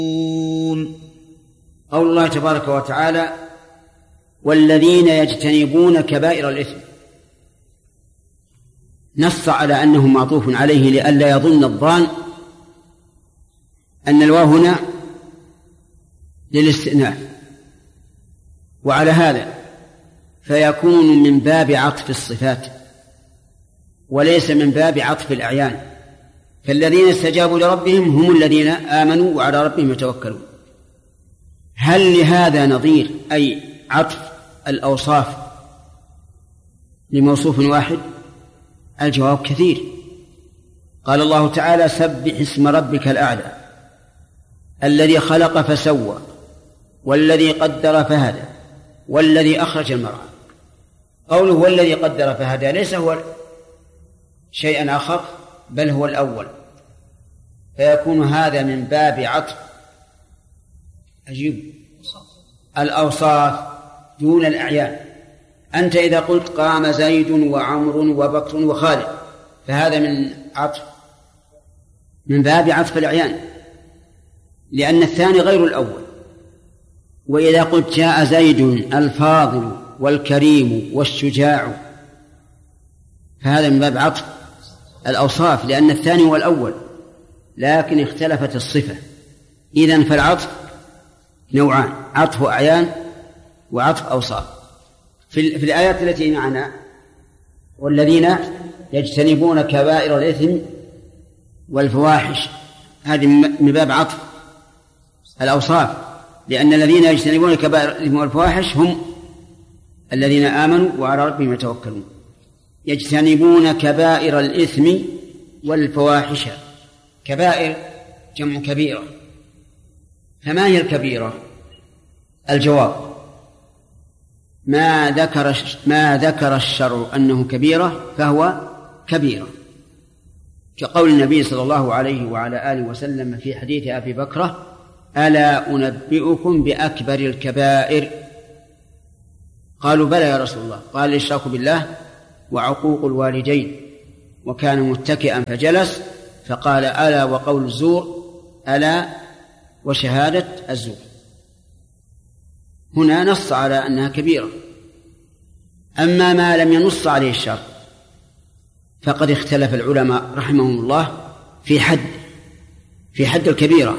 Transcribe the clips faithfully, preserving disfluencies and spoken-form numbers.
قول الله تبارك وتعالى والذين يجتنبون كبائر الإثم نص على أنه معطوف عليه لئلا يظن الظان أن الواو هنا للاستئناف، وعلى هذا فيكون من باب عطف الصفات وليس من باب عطف الأعيان، فالذين استجابوا لربهم هم الذين آمنوا وعلى ربهم يتوكلون. هل لهذا نظير أي عطف الأوصاف لموصوف واحد؟ الجواب كثير. قال الله تعالى سبح اسم ربك الأعلى الذي خلق فسوى والذي قدر فهدى والذي أخرج المرعى. قوله والذي قدر فهدى ليس هو شيئا آخر بل هو الأول، فيكون هذا من باب عطف أجيب الأوصاف دون الأعيان. أنت إذا قلت قام زيد وعمر وبكر وخالد فهذا من عطف من باب عطف الأعيان لأن الثاني غير الأول. وإذا قلت جاء زيد الفاضل والكريم والشجاع فهذا من باب عطف الأوصاف لأن الثاني هو الأول لكن اختلفت الصفة. إذن فالعطف نوعان، عطف أعيان وعطف أوصاف. في, في الآيات التي معنا والذين يجتنبون كبائر الإثم والفواحش هذه من باب عطف الأوصاف لأن الذين يجتنبون كبائر الإثم والفواحش هم الذين آمنوا وعلى ربهم يتوكلون. يجتنبون كبائر الإثم والفواحش. كبائر جمع كبيرة، فما هي الكبيرة؟ الجواب ما ذكر ما ذكر الشرع أنه كبيرة فهو كبيرة، كقول النبي صلى الله عليه وعلى آله وسلم في حديث أبي بكرة ألا أنبئكم بأكبر الكبائر؟ قالوا بلى يا رسول الله. قال الإشراك بالله وعقوق الوالدين، وكان متكئا فجلس فقال ألا وقول الزور ألا وشهادة الزور. هنا نص على أنها كبيرة. أما ما لم ينص عليه الشرع فقد اختلف العلماء رحمهم الله في حد في حد الكبيرة،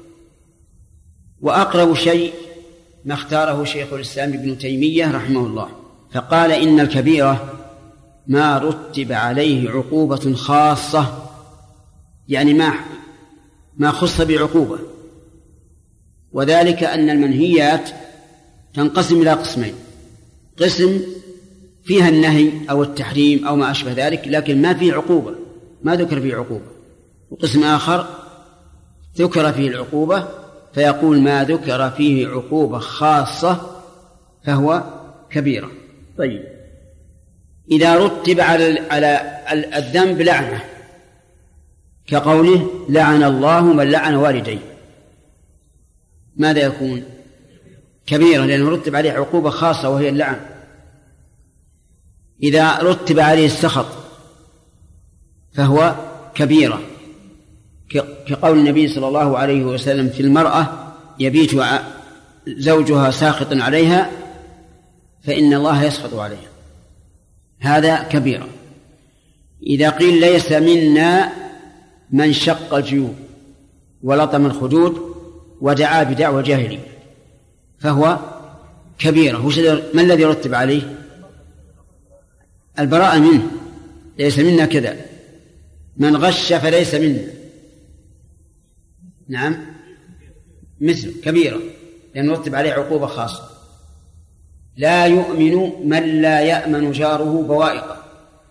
وأقرب شيء ما اختاره شيخ الإسلام ابن تيمية رحمه الله فقال إن الكبيرة ما رتب عليه عقوبة خاصة، يعني ما ما خص بعقوبة، وذلك أن المنهيات تنقسم إلى قسمين: قسم فيها النهي أو التحريم أو ما أشبه ذلك لكن ما فيه عقوبة، ما ذكر فيه عقوبة، وقسم آخر ذكر فيه العقوبة فيقول ما ذكر فيه عقوبة خاصة فهو كبيرة. طيب إذا رتب على على الذنب لعنة كقوله لعن الله من لعن والديه، ماذا يكون؟ كبيرة لأنه رتب عليه عقوبة خاصة وهي اللعن. إذا رتب عليه السخط فهو كبيرة كقول النبي صلى الله عليه وسلم في المرأة يبيت زوجها ساخط عليها فإن الله يسخط عليها، هذا كبيرة. إذا قيل ليس منا من شق الجيوب ولطم الخدود ودعا بدعوى جاهلية فهو كبيرة. ما الذي رتب عليه؟ البراءة منه، ليس منا كذا. من غش فليس منا، نعم مثل كبيرة لأن رتب عليه عقوبة خاصة. لا يؤمن من لا يأمن جاره بوائقه،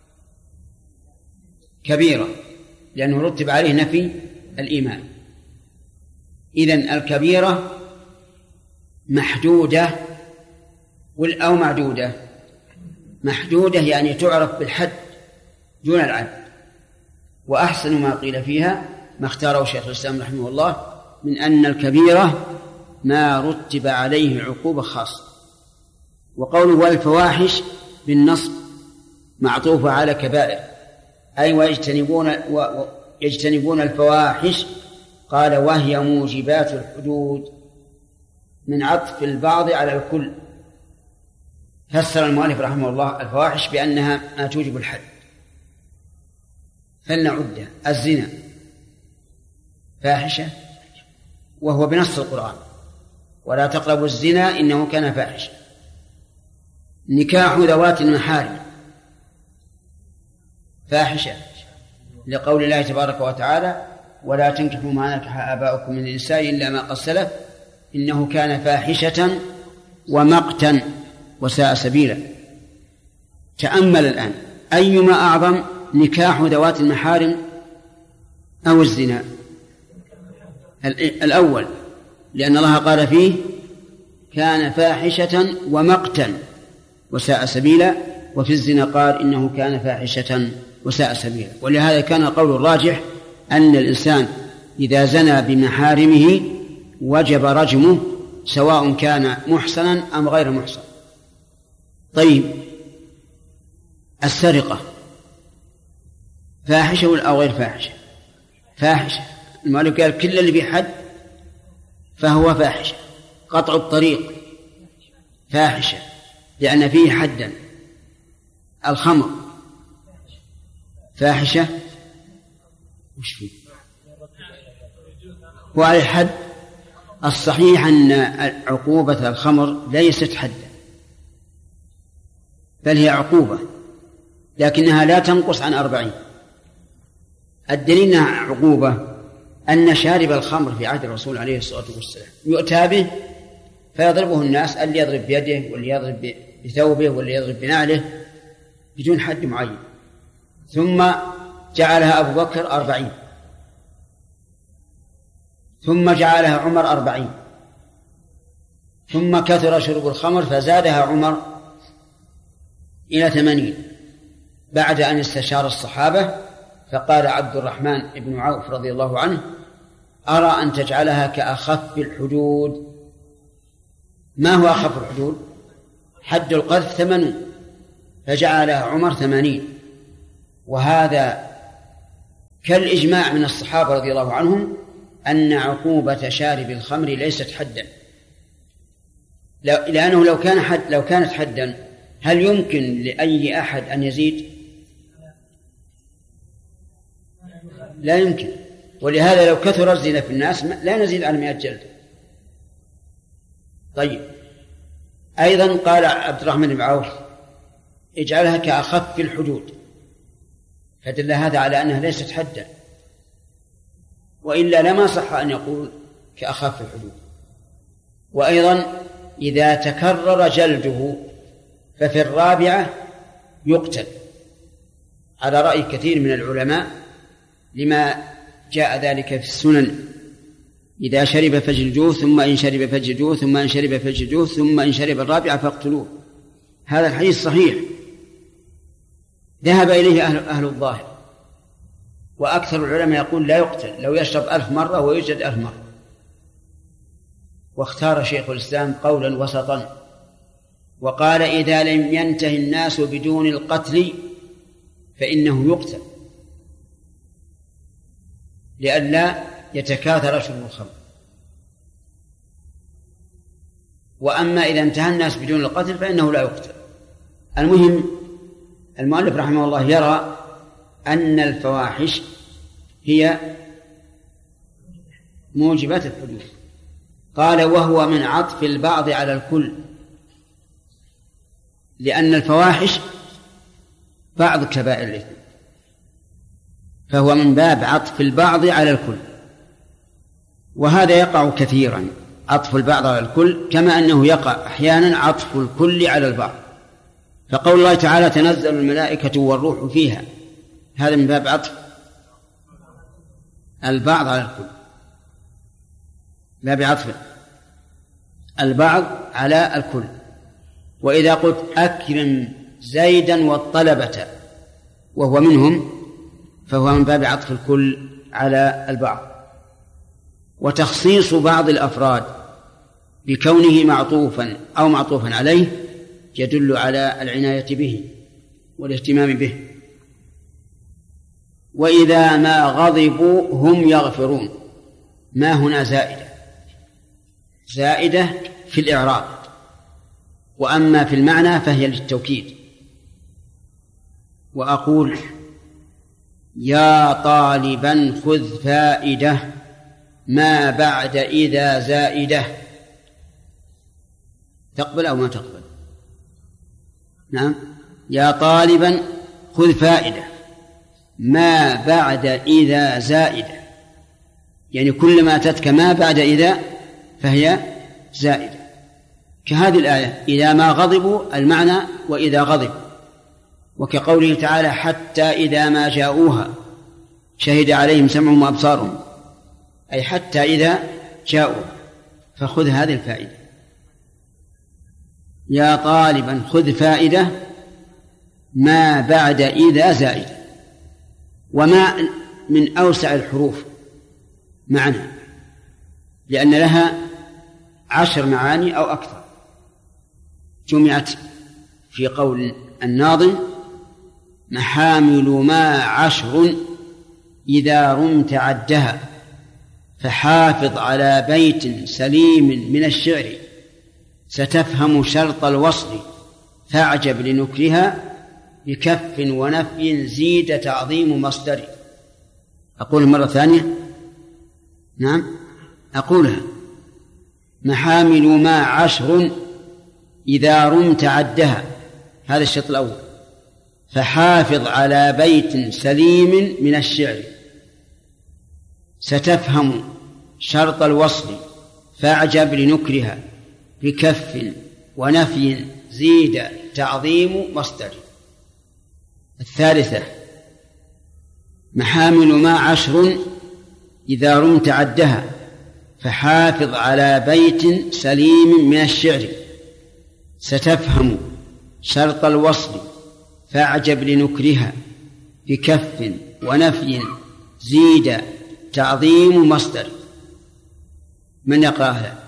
كبيرة لأنه رتب عليه نفي الإيمان. إذن الكبيرة محدودة أو معدودة؟ محدودة يعني تعرف بالحد دون العد. وأحسن ما قيل فيها ما اختاره شيخ الإسلام رحمه الله من أن الكبيرة ما رتب عليه عقوبة خاصة. وقوله والفواحش بالنصب معطوفة على كبائر، أي ويجتنبون, ويجتنبون الفواحش قال وهي موجبات الحدود من عطف البعض على الكل. فسر المؤلف رحمه الله الفواحش بأنها ما توجب الحد، فلنعدها. الزنا فاحشة وهو بنص القرآن ولا تقربوا الزنا إنه كان فاحشة. نكاح ذوات المحارم فاحشة لقول الله تبارك وتعالى ولا تنكحوا ما نكح آباؤكم من النساء إلا ما قد سلف إنه كان فاحشة ومقتا وساء سبيلا. تأمل الآن أيما أعظم، نكاح ذوات المحارم أو الزنا؟ الأول، لأن الله قال فيه كان فاحشة ومقتا وساء سبيلا، وفي الزنا قال إنه كان فاحشة وساء سبيلا. ولهذا كان القول الراجح أن الإنسان إذا زنى بمحارمه وجب رجمه سواء كان محصنا أم غير محصن. طيب، السرقة فاحشة أو غير فاحشة؟ فاحشة. المؤلف قال كل اللي بحد فهو فاحشة. قطع الطريق فاحشة لأن فيه حدا. الخمر فاحشة وش فيه؟ وعلى الحد الصحيح أن عقوبة الخمر ليست حدا بل هي عقوبة، لكنها لا تنقص عن أربعين. الدليل أنها عقوبة أن شارب الخمر في عهد الرسول عليه الصلاة والسلام يؤتى به فيضربه الناس، اللي يضرب بيده واللي يضرب بثوبه واللي يضرب بنعله بدون حد معين. ثم جعلها أبو بكر أربعين، ثم جعلها عمر أربعين، ثم كثر شرب الخمر فزادها عمر إلى ثمانين بعد أن استشار الصحابة. فقال عبد الرحمن بن عوف رضي الله عنه أرى أن تجعلها كأخف الحدود. ما هو أخف الحدود؟ حد القذف ثمانون فجعلها عمر ثمانين. وهذا كالإجماع من الصحابة رضي الله عنهم أن عقوبة شارب الخمر ليست حدا، لأنه لو كان حد لو كانت حدا هل يمكن لأي أحد أن يزيد؟ لا يمكن. ولهذا لو كثر الزنا في الناس لا نزيد على مئة جلد. طيب، أيضا قال عبد الرحمن بن عوف اجعلها كأخف الحدود، فدل هذا على أنها ليست حدا، وإلا لما صح أن يقول كأخف الحدود. وأيضا إذا تكرر جلده ففي الرابعة يقتل على رأي كثير من العلماء لما جاء ذلك في السنن: إذا شرب فاجلدوه، ثم إن شرب فاجلدوه، ثم إن شرب فاجلدوه، ثم إن شرب الرابعة فاقتلوه. هذا الحديث صحيح ذهب إليه أهل, أهل الظاهر، وأكثر العلماء يقول لا يقتل لو يشرب ألف مرة ويوجد ألف مرة. واختار شيخ الإسلام قولا وسطا وقال إذا لم ينتهي الناس بدون القتل فإنه يقتل لئلا يتكاثر شرب الخمر. وأما إذا انتهى الناس بدون القتل فإنه لا يقتل. المهم المؤلف رحمه الله يرى أن الفواحش هي موجبات الحدود. قال وهو من عطف البعض على الكل، لأن الفواحش بعض كبائر الإثم، فهو من باب عطف البعض على الكل. وهذا يقع كثيرا عطف البعض على الكل، كما أنه يقع أحيانا عطف الكل على البعض. فقول الله تعالى تنزل الملائكة والروح فيها، هذا من باب عطف البعض على الكل، باب عطف البعض على الكل. وإذا قلت أكرم زيدا والطلبة وهو منهم فهو من باب عطف الكل على البعض. وتخصيص بعض الأفراد بكونه معطوفا أو معطوفا عليه يدل على العناية به والاهتمام به. وإذا ما غضبوا هم يغفرون، ما هنا زائدة زائدة في الإعراب، وأما في المعنى فهي للتوكيد. وأقول يا طالبا خذ فائدة ما بعد إذا زائدة، تقبل أو ما تقبل؟ نعم. يا طالبا خذ فائدة ما بعد إذا زائدة، يعني كلما أتتك ما بعد إذا فهي زائدة، كهذه الآية إذا ما غضبوا المعنى وإذا غضبوا، وكقوله تعالى حتى إذا ما جاءوها شهد عليهم سمعهم وأبصارهم، أي حتى إذا جاءوا. فخذ هذه الفائدة يا طالبا خذ فائدة ما بعد إذا زائدة. وما من أوسع الحروف معنى، لأن لها عشر معاني أو أكثر، جمعت في قول الناظم محامل ما عشر إذا رمت عدها، فحافظ على بيت سليم من الشعر، ستفهم شرط الوصل فاعجب لنكرها، بكف ونفي زيد تعظيم مصدر. أقول مرة ثانية. نعم أقولها محامل ما عشر إذا رمت عدها، هذا الشرط الأول، فحافظ على بيت سليم من الشعر، ستفهم شرط الوصل فاعجب لنكرها، بكف ونفي زيد تعظيم مصدر. الثالثة محامل ما عشر إذا رمت عدها، فحافظ على بيت سليم من الشعر، ستفهم شرط الوصل فاعجب لنكرها، بكف ونفي زيد تعظيم مصدر. من يقرأها؟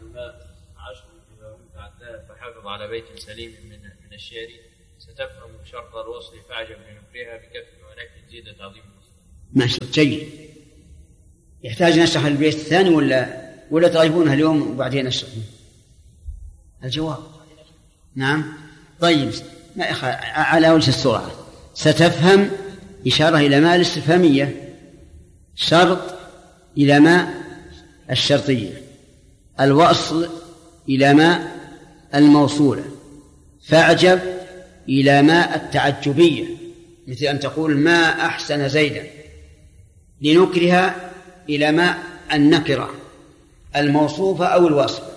فحافظ على بيت سليم من الشعر، ستفهم شرط الوصل فاعجب لنكرها، بكف ونفي زيد تعظيم مصدر. ما جيد. يحتاج نشرح البيت الثاني ولا ولا تغيبونها اليوم وبعدين نشرح؟ الجواب نعم. طيب ما على وجه السرعة. ستفهم إشارة إلى ما الاستفهامية، شرط إلى ما الشرطية، الوصل إلى ما الموصولة، فاعجب إلى ما التعجبية، مثل أن تقول ما أحسن زيدا، لنكرها إلى ما النكرة الموصوفة أو الوصفة،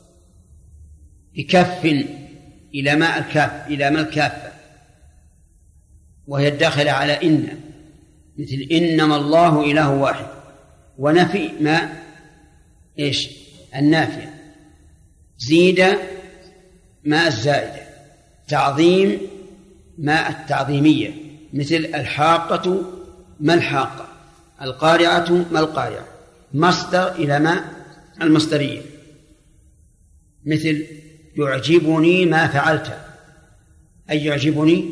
بكف إلى ما الكاف إلى ما الكافة وهي الداخلة على إن، مثل إنما الله إله واحد، ونفي ما إيش النافية، زيد ما الزائدة، تعظيم ما التعظيمية، مثل الحاقة ما الحاقة، القارعة ما القارعة، مصدر إلى ما المصدرية، مثل يعجبني ما فعلت، أي يعجبني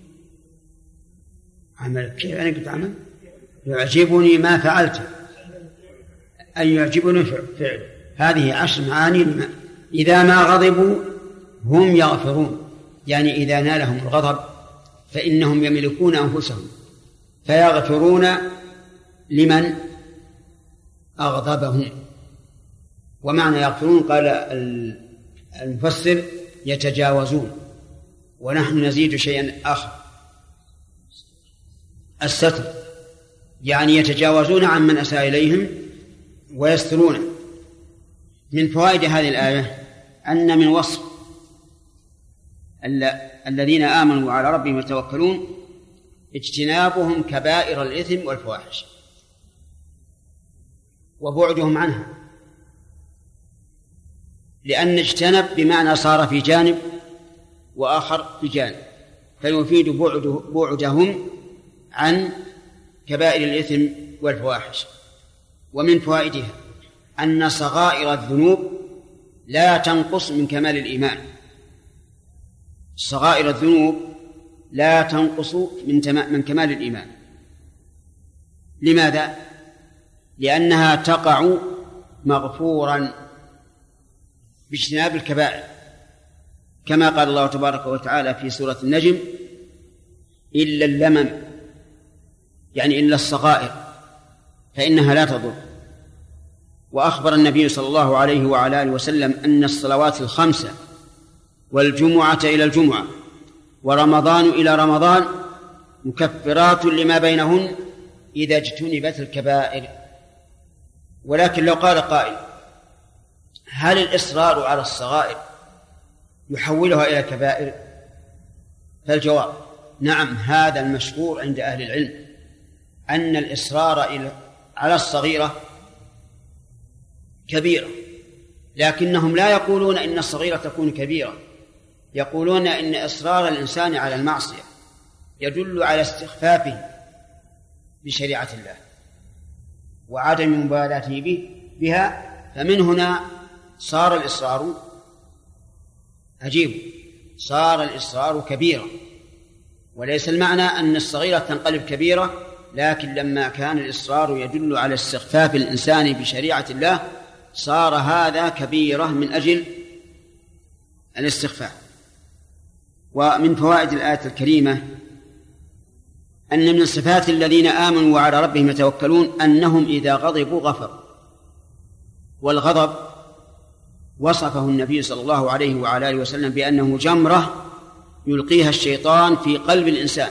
عمل، كيف أنا قلت عمل؟ يعجبني ما فعلت، أي يعجبني فعل. هذه عشر معاني لما إذا ما غضبوا هم يغفرون، يعني إذا نالهم الغضب فإنهم يملكون أنفسهم فيغفرون لمن أغضبهم. ومعنى يغفرون قال المفسر يتجاوزون، ونحن نزيد شيئا آخر، الستر، يعني يتجاوزون عن من أساء إليهم ويسترون. من فوائد هذه الآية أن من وصف الذين آمنوا وعلى ربهم يتوكلون اجتنابهم كبائر الإثم والفواحش وبعدهم عنها، لأن اجتنب بمعنى صار في جانب وآخر في جانب، فيفيد بعدهم عن كبائر الإثم والفواحش. ومن فوائدها أن صغائر الذنوب لا تنقص من كمال الإيمان، صغائر الذنوب لا تنقص من من كمال الإيمان. لماذا؟ لأنها تقع مغفورا باجتناب الكبائر، كما قال الله تبارك وتعالى في سورة النجم: إلا اللمم، يعني إلا الصغائر فإنها لا تضر. وأخبر النبي صلى الله عليه وعلى آله وسلم أن الصلوات الخمسة والجمعة إلى الجمعة ورمضان إلى رمضان مكفرات لما بينهن إذا اجتنبت الكبائر. ولكن لو قال قائل: هل الإصرار على الصغائر يحولها إلى كبائر؟ فالجواب: نعم، هذا المشهور عند أهل العلم، أن الإصرار على الصغيرة كبيرة، لكنهم لا يقولون إن الصغيرة تكون كبيرة، يقولون إن إصرار الإنسان على المعصية يدل على استخفافه بشريعة الله وعدم مبالاته به بها، فمن هنا صار الإصرار عجيب، صار الإصرار كبيرة. وليس المعنى أن الصغيرة تنقلب كبيرة، لكن لما كان الإصرار يدل على استخفاف الإنسان بشريعة الله صار هذا كبيرة من أجل الاستخفاف. ومن فوائد الآية الكريمة أن من صفات الذين آمنوا وعلى ربهم يتوكلون أنهم إذا غضبوا غفروا. والغضب وصفه النبي صلى الله عليه وعلى آله وسلم بأنه جمرة يلقيها الشيطان في قلب الإنسان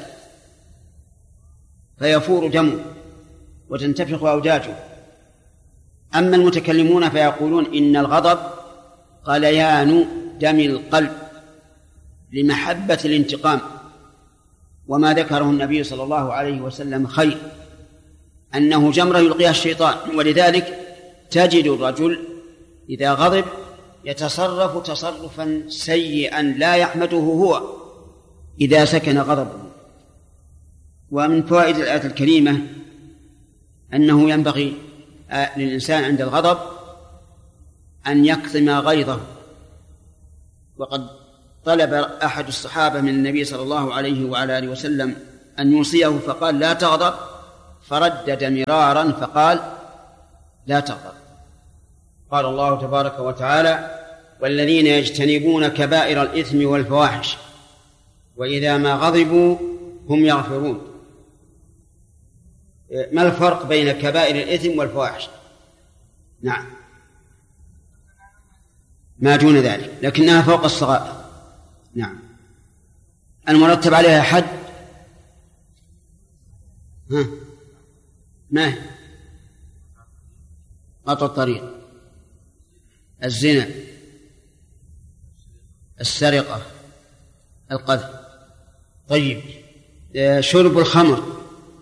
فيفور دمه وتنتفخ أوداجه. أما المتكلمون فيقولون إن الغضب غليان دم القلب لمحبة الانتقام، وما ذكره النبي صلى الله عليه وسلم خير، أنه جمرة يلقيها الشيطان. ولذلك تجد الرجل إذا غضب يتصرف تصرفا سيئا لا يحمده هو إذا سكن غضبه. ومن فوائد الآية الكريمة أنه ينبغي للإنسان عند الغضب أن يكظم غيظه. وقد طلب أحد الصحابة من النبي صلى الله عليه وعلى آله وسلم أن يوصيه فقال: لا تغضب، فردد مرارا فقال: لا تغضب. قال الله تبارك وتعالى: والذين يجتنبون كبائر الإثم والفواحش وإذا ما غضبوا هم يغفرون. ما الفرق بين كبائر الإثم والفواحش؟ نعم، ما دون ذلك، لكنها فوق الصغائر. نعم، المرتب عليها حد. ها، ما هي؟ قطع الطريق، الزنا، السرقة، القذف. طيب، شرب الخمر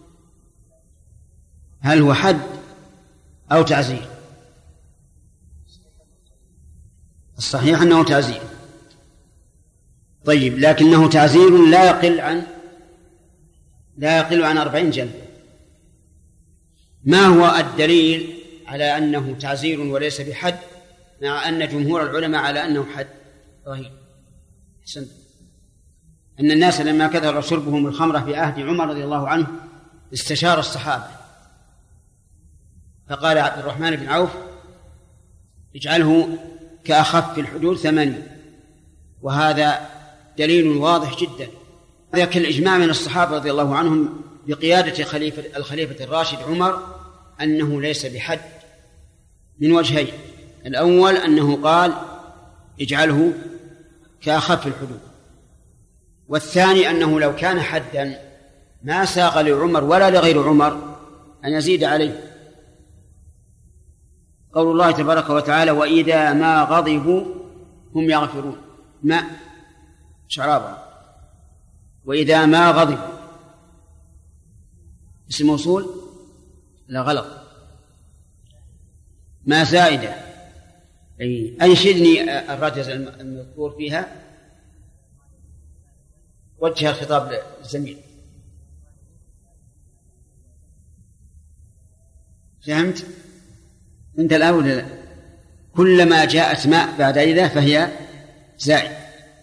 هل هو حد أو تعزير؟ الصحيح أنه تعزير. طيب، لكنه تعزير لا يقل عن لا يقل عن أربعين جلدة. ما هو الدليل على أنه تعزير وليس بحد، مع أن جمهور العلماء على أنه حد؟ رهيب. حسن. أن الناس لما كثر شربهم الخمرة في عهد عمر رضي الله عنه استشار الصحابة فقال عبد الرحمن بن عوف: اجعله كأخف الحدود ثمانية. وهذا دليل واضح جدا. ذاك الإجماع من الصحابة رضي الله عنهم بقيادة خليفة الخليفة الراشد عمر أنه ليس بحد من وجهين: الأول أنه قال: اجعله كأخف الحدود، والثاني أنه لو كان حدا ما ساغ لعمر ولا لغير عمر أن يزيد عليه. قول الله تبارك وتعالى: وإذا ما غضبوا هم يغفرون. ما شعرابا، وإذا ما غضبوا اسم موصول؟ لا، غلط، ما زائدة. أي أنشدني الرجز المذكور فيها، وجه الخطاب للزميل. فهمت أنت الآن ولا لا؟ كلما جاءت ماء بعد إذا فهي زائد.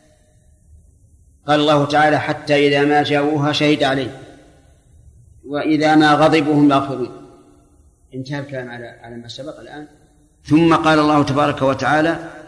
قال الله تعالى: حتى إذا ما جاءوها شهد عليه، وإذا ما غضبوا هم يغفرون. انتهى الكلام على على ما سبق الآن. ثم قال الله تبارك وتعالى